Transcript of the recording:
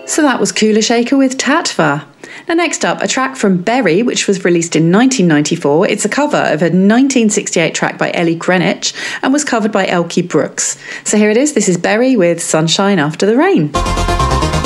So that was Kula Shaker with Tatva. Now next up, a track from Berry, which was released in 1994. It's a cover of a 1968 track by Ellie Greenwich and was covered by Elkie Brooks. So here it is, this is Berry with Sunshine After the Rain.